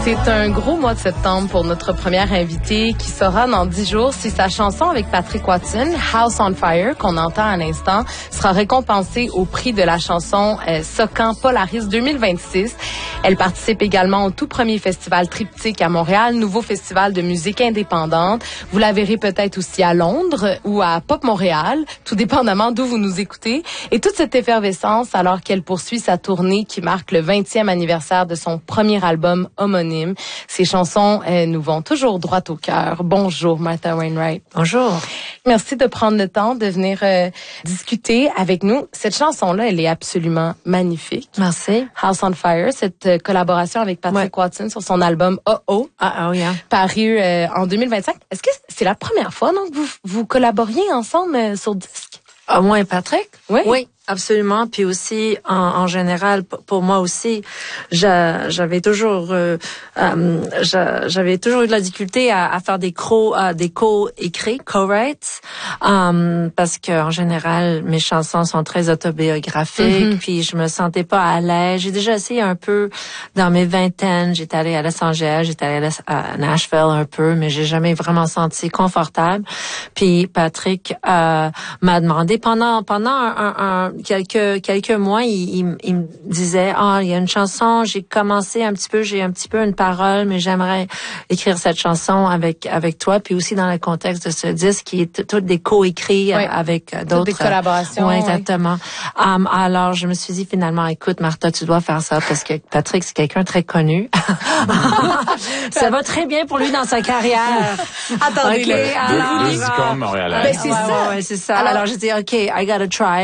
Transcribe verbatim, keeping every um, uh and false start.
C'est un gros mois de septembre pour notre première invitée qui saura dans dix jours si sa chanson avec Patrick Watson, House on Fire, qu'on entend à l'instant, sera récompensée au prix de la chanson euh, Socan Polaris deux mille vingt-six. Elle participe également au tout premier festival Triptyque à Montréal, nouveau festival de musique indépendante. Vous la verrez peut-être aussi à Londres ou à Pop Montréal, tout dépendamment d'où vous nous écoutez. Et toute cette effervescence alors qu'elle poursuit sa tournée qui marque le vingtième anniversaire de son premier album homonyme. Ces chansons euh, nous vont toujours droit au cœur. Bonjour, Martha Wainwright. Bonjour. Merci de prendre le temps de venir euh, discuter avec nous. Cette chanson-là, elle est absolument magnifique. Merci. House on Fire, cette euh, collaboration avec Patrick ouais. Watson sur son album Oh Oh, ah, oh yeah. paru euh, en deux mille vingt-cinq. Est-ce que c'est la première fois donc, que vous, vous collaboriez ensemble euh, sur disque? Ah, moi et Patrick? Oui. Oui. Absolument, puis aussi en, en général pour moi aussi, j'avais toujours, euh, euh, j'avais toujours eu de la difficulté à, à faire des co, euh, des co-écrits, co-writes, um, parce que en général mes chansons sont très autobiographiques, mm-hmm. puis je me sentais pas à l'aise. J'ai déjà essayé un peu dans mes vingtaines, j'étais allée à Los Angeles, j'étais allée à Nashville un peu, mais j'ai jamais vraiment senti confortable. Puis Patrick euh, m'a demandé pendant pendant un, un, un quelques quelques mois, il, il, il me disait ah il y a une chanson, j'ai commencé un petit peu, j'ai un petit peu une parole, mais j'aimerais écrire cette chanson avec avec toi, puis aussi dans le contexte de ce disque qui est toutes des co-écrits oui. avec d'autres des collaborations. Oui, exactement. Oui. Um, alors je me suis dit finalement écoute Martha, tu dois faire ça parce que Patrick c'est quelqu'un très connu. Ça va très bien pour lui dans sa carrière. Attendez, okay, alors, deux, deux icônes montréalaises. Ben, c'est ouais, ça. Ouais, ouais, c'est ça. Alors, alors j'ai dit OK, I gotta try.